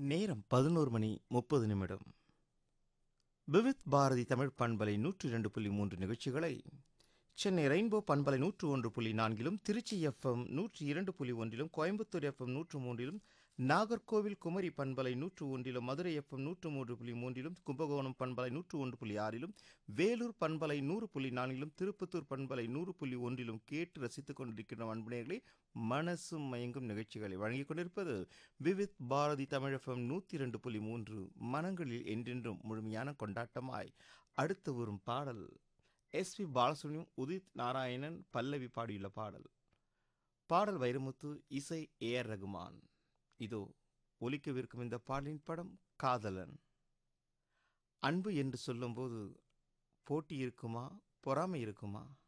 நேரம் 11:30 விவித் பாரதி தமிழ் பண்பலை 102.3 நிகழ்ச்சிகளை சென்னை ரெயின்போ பண்பலை 101.4லும், திருச்சி எஃப்எம் 102.1லும், கோயம்புத்தூர் எஃப்எம் 103லும், நாகர்கோவில் குமரி பண்பலை 101லும், மதுரை எஃப்எம் 103.3லும், கும்பகோணம் பண்பலை 101.6லும், வேலூர் பண்பலை 100.4லும், திருப்பத்தூர் பண்பலை 100.1லும் கேட்டு ரசித்துக் கொண்டிருக்கின்ற அன்புநேயர்களே, மனசும் மயங்கும் நிகழ்ச்சிகளை வழங்கிக் கொண்டிருப்பது விவித் பாரதி தமிழ் எஃப்எம் 102.3. மனங்களில் என்றென்றும் முழுமையான கொண்டாட்டமாய் அடுத்து வரும் பாடல் எஸ்.பி. பாலசுப்ரமணியம், உதித் நாராயணன், பல்லவி பாடியுள்ள பாடல் வைரமுத்து, இசை ஏ.ஆர். ரகுமான். இதோ ஒலிக்கவிருக்கும் இந்த பாடலின் படம் காதலன். அன்பு என்று சொல்லும்போது போட்டி இருக்குமா, பொறாமை இருக்குமா?